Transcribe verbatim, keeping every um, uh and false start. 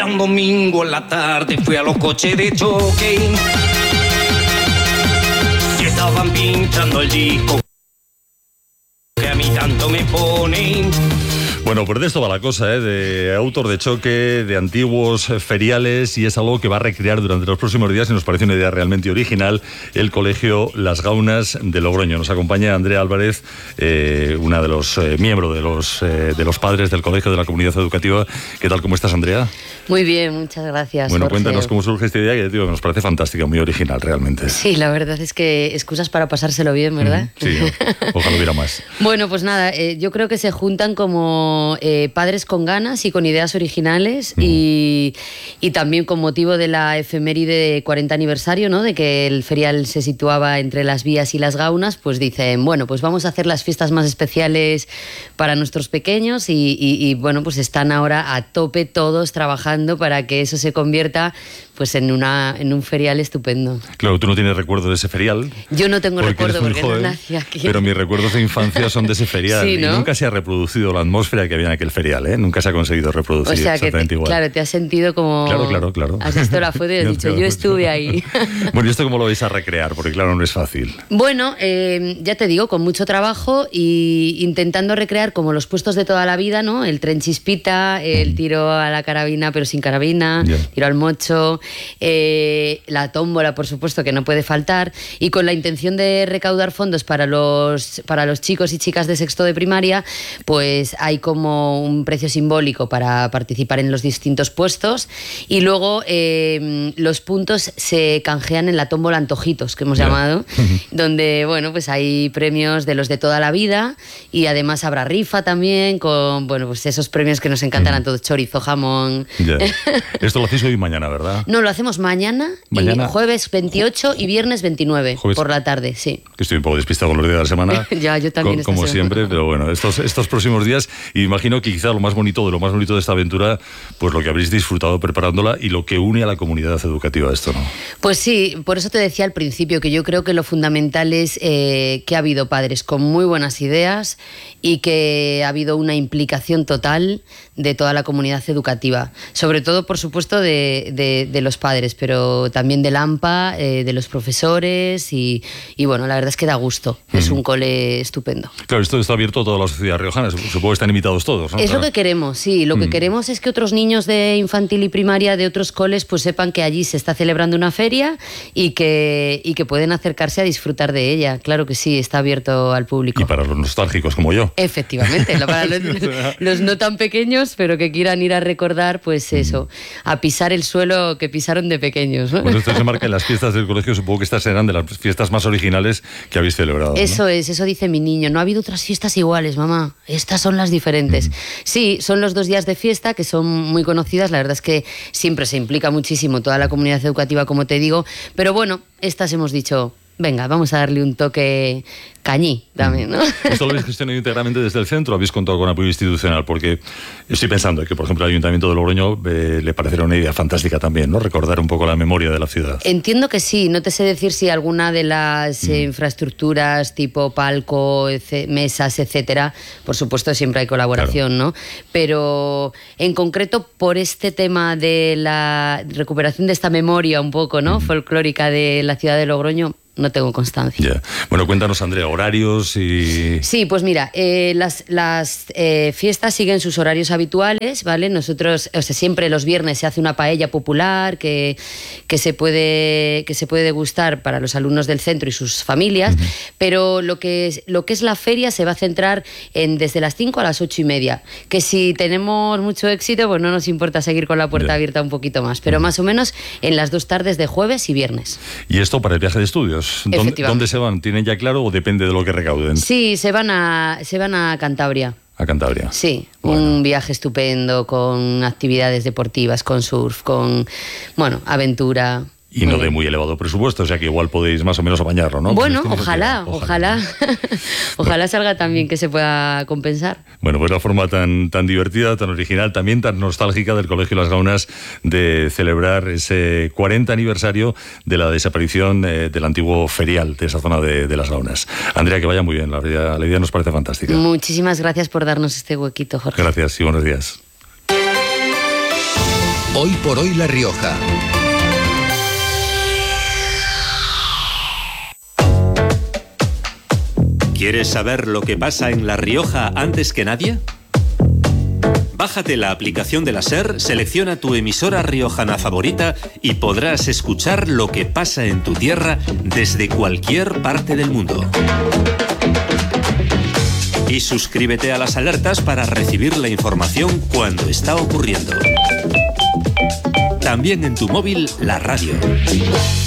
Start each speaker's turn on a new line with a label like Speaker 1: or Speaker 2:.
Speaker 1: Era un domingo en la tarde, fui a los coches de choque y estaban pinchando el disco que a mí tanto me pone.
Speaker 2: Bueno, pues de esto va la cosa, ¿eh? De autos de choque, de antiguos feriales, y es algo que va a recrear durante los próximos días, y nos parece una idea realmente original, el Colegio Las Gaunas de Logroño. Nos acompaña Andrea Álvarez, eh, una de los eh, miembros de los, eh, de los padres del Colegio de la Comunidad Educativa. ¿Qué tal? ¿Cómo estás, Andrea?
Speaker 3: Muy bien, muchas gracias,
Speaker 2: Bueno,
Speaker 3: Jorge.
Speaker 2: cuéntanos cómo surge esta idea, que digo, nos parece fantástica, muy original realmente.
Speaker 3: Sí, la verdad es que excusas para pasárselo bien, ¿verdad?
Speaker 2: Mm, sí, ojalá hubiera más.
Speaker 3: Bueno, pues nada, eh, yo creo que se juntan como eh, padres con ganas y con ideas originales, mm. y, y también con motivo de la efeméride cuarenta aniversario, ¿no? De que el ferial se situaba entre Las Vías y Las Gaunas, pues dicen, bueno, pues vamos a hacer las fiestas más especiales para nuestros pequeños, y, y, y bueno, pues están ahora a tope todos trabajando para que eso se convierta pues en una en un ferial estupendo.
Speaker 2: Claro, tú no tienes recuerdo de ese ferial.
Speaker 3: Yo no tengo
Speaker 2: porque
Speaker 3: recuerdo porque
Speaker 2: joven,
Speaker 3: no nací aquí.
Speaker 2: Pero mis recuerdos de infancia son de ese ferial.
Speaker 3: Sí, ¿no?
Speaker 2: Y nunca se ha reproducido la atmósfera que había en aquel ferial, ¿eh? Nunca se ha conseguido reproducir
Speaker 3: o sea,
Speaker 2: exactamente
Speaker 3: que te,
Speaker 2: igual.
Speaker 3: Claro, te has sentido como...
Speaker 2: Claro, claro, claro.
Speaker 3: Has visto la foto y has dicho, yo estuve ahí.
Speaker 2: Bueno, ¿y esto cómo lo vais a recrear? Porque claro, no es fácil.
Speaker 3: Bueno, eh, ya te digo, con mucho trabajo y intentando recrear como los puestos de toda la vida, ¿no? El tren chispita, el tiro a la carabina pero sin carabina, yeah. tiro al mocho, eh, la tómbola, por supuesto, que no puede faltar, y con la intención de recaudar fondos para los, para los chicos y chicas de sexto de primaria, pues hay como un precio simbólico para participar en los distintos puestos, y luego eh, los puntos se canjean en la tómbola Antojitos, que hemos yeah. llamado, donde, bueno, pues hay premios de los de toda la vida, y además habrá rifa también, con, bueno, pues esos premios que nos encantan a todos, chorizo, jamón...
Speaker 2: Yeah. Esto lo hacéis hoy y mañana, ¿verdad?
Speaker 3: No, lo hacemos mañana, mañana. Y jueves veintiocho y viernes veintinueve, jueves. Por la tarde, sí.
Speaker 2: Que estoy un poco despistado con los días de la semana.
Speaker 3: Ya, yo también.
Speaker 2: Como, como siempre, pero bueno, estos, estos próximos días, y imagino que quizá lo más bonito de lo más bonito de esta aventura, pues lo que habréis disfrutado preparándola y lo que une a la comunidad educativa a esto, ¿no?
Speaker 3: Pues sí, por eso te decía al principio que yo creo que lo fundamental es eh, que ha habido padres con muy buenas ideas y que ha habido una implicación total de toda la comunidad educativa, sobre todo, por supuesto, de, de, de los padres, pero también del AMPA, eh, de los profesores, y, y bueno, la verdad es que da gusto, mm. es un cole estupendo.
Speaker 2: Claro, esto está abierto a toda la sociedad riojana, supongo que están invitados todos, ¿no?
Speaker 3: Es lo que queremos, sí, lo mm. que queremos es que otros niños de infantil y primaria de otros coles pues sepan que allí se está celebrando una feria y que, y que pueden acercarse a disfrutar de ella, claro que sí, está abierto al público.
Speaker 2: Y para los nostálgicos como yo.
Speaker 3: Efectivamente, para los, los no tan pequeños, pero que quieran ir a recordar, pues eso, a pisar el suelo que pisaron de pequeños, ¿no?
Speaker 2: Pues esto se marca en las fiestas del colegio, supongo que estas serán de las fiestas más originales que habéis celebrado, ¿no?
Speaker 3: Eso es, eso dice mi niño, no ha habido otras fiestas iguales, mamá, estas son las diferentes. Mm. Sí, son los dos días de fiesta que son muy conocidas, la verdad es que siempre se implica muchísimo toda la comunidad educativa, como te digo, pero bueno, estas hemos dicho... Venga, vamos a darle un toque cañí también, ¿no?
Speaker 2: ¿Esto lo habéis gestionado íntegramente desde el centro o habéis contado con apoyo institucional? Porque estoy pensando que, por ejemplo, el Ayuntamiento de Logroño eh, le parecerá una idea fantástica también, ¿no? Recordar un poco la memoria de la ciudad.
Speaker 3: Entiendo que sí, no te sé decir si alguna de las eh, mm. infraestructuras tipo palco, ece, mesas, etcétera, por supuesto siempre hay colaboración, claro. ¿no? Pero en concreto por este tema de la recuperación de esta memoria un poco, ¿no? Mm. folclórica de la ciudad de Logroño, no tengo constancia.
Speaker 2: Yeah. Bueno, cuéntanos, Andrea, horarios y...
Speaker 3: Sí, pues mira, eh, las, las eh, fiestas siguen sus horarios habituales, ¿vale? Nosotros, o sea, siempre los viernes se hace una paella popular que, que, se, puede, que se puede degustar para los alumnos del centro y sus familias, uh-huh. pero lo que, es, lo que es la feria se va a centrar en desde las cinco a las ocho y media, que si tenemos mucho éxito, pues no nos importa seguir con la puerta yeah. abierta un poquito más, pero uh-huh. más o menos en las dos tardes de jueves y viernes.
Speaker 2: ¿Y esto para el viaje de estudios? ¿Dónde, ¿Dónde se van? ¿Tienen ya claro o depende de lo que recauden?
Speaker 3: Sí, se van a, se van a Cantabria.
Speaker 2: A Cantabria.
Speaker 3: Sí, bueno. Un viaje estupendo con actividades deportivas, con surf, con, bueno, aventura.
Speaker 2: Y no de muy elevado presupuesto, o sea que igual podéis más o menos apañarlo, ¿no?
Speaker 3: Bueno, ojalá, ojalá, ojalá, ojalá salga también que se pueda compensar.
Speaker 2: Bueno, pues la forma tan, tan divertida, tan original, también tan nostálgica del Colegio Las Gaunas de celebrar ese cuarenta aniversario de la desaparición eh, del antiguo ferial de esa zona de, de Las Gaunas. Andrea, que vaya muy bien, la idea, la idea nos parece fantástica.
Speaker 3: Muchísimas gracias por darnos este huequito, Jorge.
Speaker 2: Gracias y buenos días.
Speaker 4: Hoy por hoy La Rioja.
Speaker 5: ¿Quieres saber lo que pasa en La Rioja antes que nadie? Bájate la aplicación de la SER, selecciona tu emisora riojana favorita y podrás escuchar lo que pasa en tu tierra desde cualquier parte del mundo. Y suscríbete a las alertas para recibir la información cuando está ocurriendo. También en tu móvil, la radio.